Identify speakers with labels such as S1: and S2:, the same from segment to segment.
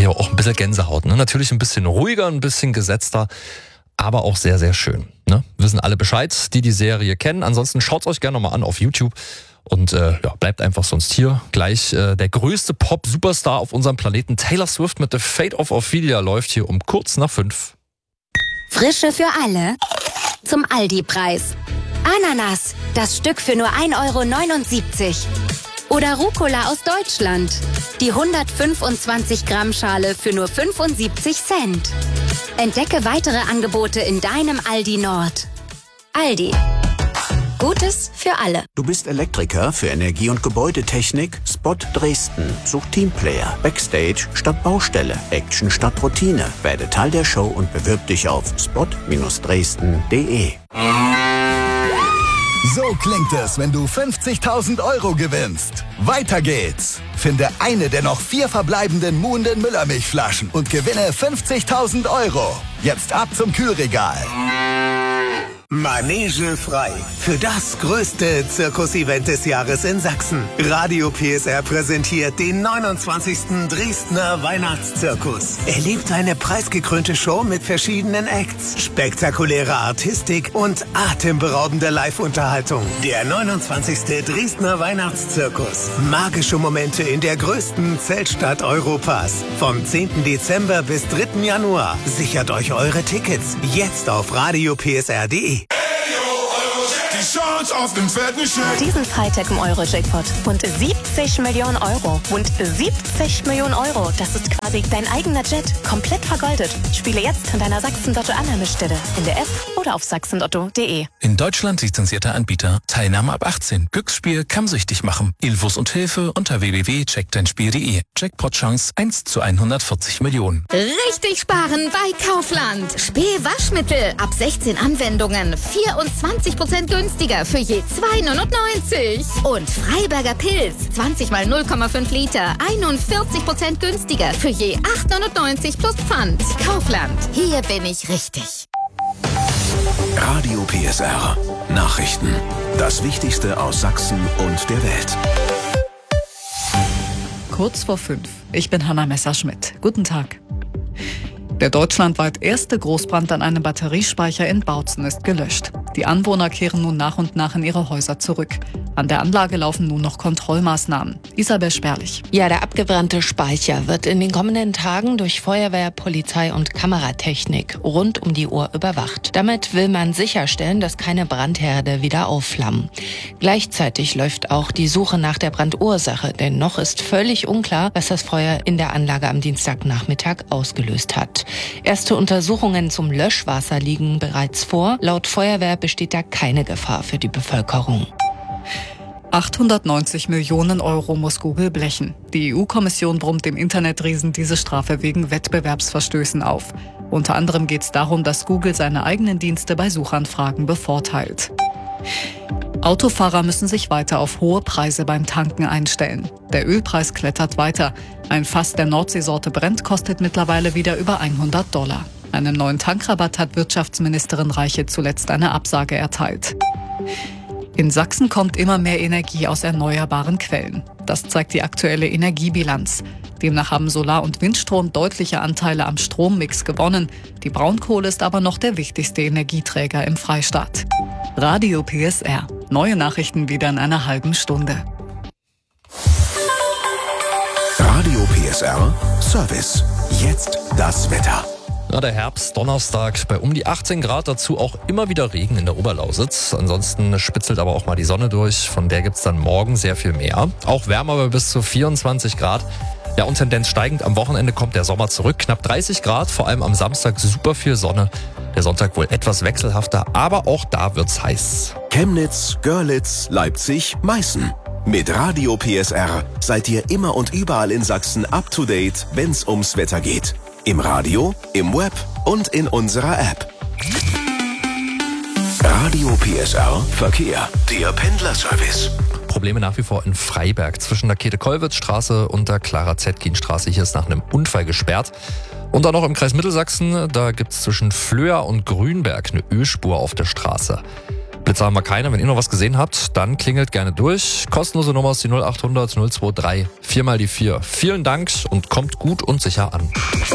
S1: ja auch ein bisschen Gänsehaut. Ne? Natürlich ein bisschen ruhiger, ein bisschen gesetzter, aber auch sehr, sehr schön. Ne? Wissen alle Bescheid, die Serie kennen. Ansonsten schaut's euch gerne nochmal an auf YouTube. Und bleibt einfach sonst hier. Gleich der größte Pop-Superstar auf unserem Planeten, Taylor Swift mit The Fate of Ophelia, läuft hier um kurz nach 5.
S2: Frische für alle zum Aldi-Preis. Ananas, das Stück für nur 1,79 €. Oder Rucola aus Deutschland, die 125 Gramm Schale für nur 75 Cent. Entdecke weitere Angebote in deinem Aldi Nord. Aldi. Gutes für alle.
S3: Du bist Elektriker für Energie- und Gebäudetechnik? Spot Dresden. Such Teamplayer. Backstage statt Baustelle. Action statt Routine. Werde Teil der Show und bewirb dich auf spot-dresden.de.
S4: So klingt es, wenn du 50.000 € gewinnst. Weiter geht's. Finde eine der noch 4 verbleibenden muhenden Müllermilchflaschen und gewinne 50.000 €. Jetzt ab zum Kühlregal.
S5: Manege frei. Für das größte Zirkus-Event des Jahres in Sachsen. Radio PSR präsentiert den 29. Dresdner Weihnachtszirkus. Erlebt eine preisgekrönte Show mit verschiedenen Acts, spektakuläre Artistik und atemberaubende Live-Unterhaltung. Der 29. Dresdner Weihnachtszirkus. Magische Momente in der größten Zeltstadt Europas. Vom 10. Dezember bis 3. Januar. Sichert euch eure Tickets jetzt auf radiopsr.de.
S6: Diesen Freitag im Euro-Jackpot. Rund 70 Millionen €. Rund 70 Millionen €. Das ist quasi dein eigener Jet. Komplett vergoldet. Spiele jetzt an deiner Sachsen-Lotto-Annahmestelle. In der App oder auf sachsenlotto.de.
S7: In Deutschland lizenzierter Anbieter. Teilnahme ab 18. Glücksspiel kann süchtig machen. Infos und Hilfe unter www.checkdeinspiel.de. Jackpot-Chance 1 zu 140 Millionen.
S8: Richtig sparen bei Kaufland. Spee-Waschmittel. Ab 16 Anwendungen. 24% günstiger für je 2,99 €. Und Freiberger Pilz. 20 mal 0,5 Liter. 41% günstiger für je 8,99 € plus Pfand. Kaufland. Hier bin ich richtig.
S3: Radio PSR. Nachrichten. Das Wichtigste aus Sachsen und der Welt.
S9: Kurz vor 5. Ich bin Hanna Messerschmidt. Guten Tag. Der deutschlandweit erste Großbrand an einem Batteriespeicher in Bautzen ist gelöscht. Die Anwohner kehren nun nach und nach in ihre Häuser zurück. An der Anlage laufen nun noch Kontrollmaßnahmen. Isabel Sperlich.
S10: Ja, der abgebrannte Speicher wird in den kommenden Tagen durch Feuerwehr, Polizei und Kameratechnik rund um die Uhr überwacht. Damit will man sicherstellen, dass keine Brandherde wieder aufflammen. Gleichzeitig läuft auch die Suche nach der Brandursache, denn noch ist völlig unklar, was das Feuer in der Anlage am Dienstagnachmittag ausgelöst hat. Erste Untersuchungen zum Löschwasser liegen bereits vor. Laut Feuerwehr besteht da keine Gefahr für die Bevölkerung.
S9: 890 Millionen € muss Google blechen. Die EU-Kommission brummt dem Internetriesen diese Strafe wegen Wettbewerbsverstößen auf. Unter anderem geht es darum, dass Google seine eigenen Dienste bei Suchanfragen bevorteilt. Autofahrer müssen sich weiter auf hohe Preise beim Tanken einstellen. Der Ölpreis klettert weiter. Ein Fass der Nordseesorte Brent kostet mittlerweile wieder über $100. Einem neuen Tankrabatt hat Wirtschaftsministerin Reiche zuletzt eine Absage erteilt. In Sachsen kommt immer mehr Energie aus erneuerbaren Quellen. Das zeigt die aktuelle Energiebilanz. Demnach haben Solar- und Windstrom deutliche Anteile am Strommix gewonnen. Die Braunkohle ist aber noch der wichtigste Energieträger im Freistaat. Radio PSR. Neue Nachrichten wieder in einer halben Stunde.
S3: Radio PSR Service. Jetzt das Wetter.
S1: Na, der Herbst, Donnerstag bei um die 18 Grad, dazu auch immer wieder Regen in der Oberlausitz. Ansonsten spitzelt aber auch mal die Sonne durch, von der gibt's dann morgen sehr viel mehr. Auch wärmer bei bis zu 24 Grad. Ja, und Tendenz steigend, am Wochenende kommt der Sommer zurück. Knapp 30 Grad, vor allem am Samstag super viel Sonne. Der Sonntag wohl etwas wechselhafter, aber auch da wird's heiß.
S3: Chemnitz, Görlitz, Leipzig, Meißen. Mit Radio PSR seid ihr immer und überall in Sachsen up to date, wenn's ums Wetter geht. Im Radio, im Web und in unserer App. Radio PSR Verkehr, der Pendlerservice.
S1: Probleme nach wie vor in Freiberg zwischen der Käthe-Kollwitz-Straße und der Clara-Zetkin-Straße. Hier ist nach einem Unfall gesperrt. Und dann noch im Kreis Mittelsachsen, da gibt's zwischen Flöa und Grünberg eine Ölspur auf der Straße. Blitzer haben wir keine. Wenn ihr noch was gesehen habt, dann klingelt gerne durch. Kostenlose Nummer ist die 0800 023 4 mal die 4. Vielen Dank und kommt gut und sicher an.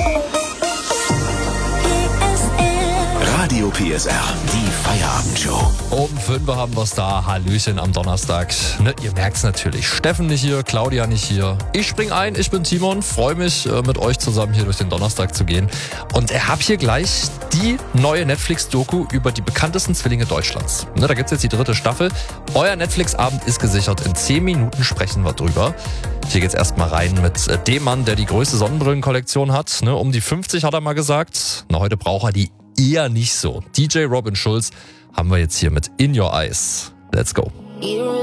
S5: Radio PSR, die Feierabendshow.
S1: Um 5 haben wir's da. Hallöchen am Donnerstag. Ne, ihr merkt's natürlich. Steffen nicht hier, Claudia nicht hier. Ich spring ein, ich bin Timon. Freue mich, mit euch zusammen hier durch den Donnerstag zu gehen. Und hab hier gleich die neue Netflix-Doku über die bekanntesten Zwillinge Deutschlands. Ne, da gibt's jetzt die 3. Staffel. Euer Netflix-Abend ist gesichert. In 10 Minuten sprechen wir drüber. Hier geht's erstmal rein mit dem Mann, der die größte Sonnenbrillenkollektion hat. Ne, um die 50 hat er mal gesagt. Na, heute braucht er die eher nicht so. DJ Robin Schulz haben wir jetzt hier mit In Your Eyes. Let's go.